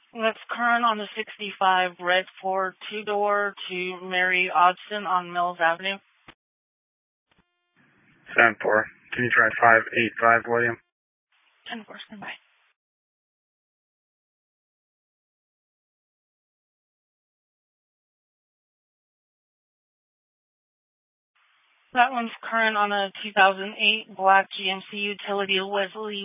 That's current on the 65 red 4 two-door to Mary Odson on Mills Avenue. 7-4. Can you try 585, William? 10-4, stand by. That one's current on a 2008 black GMC utility Wesley